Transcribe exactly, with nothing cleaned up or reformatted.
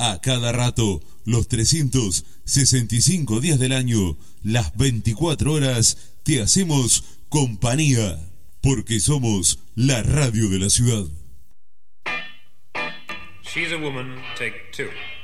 A cada rato, los trescientos sesenta y cinco días del año, las veinticuatro horas, te hacemos compañía, porque somos la radio de la ciudad. She's a woman, take two.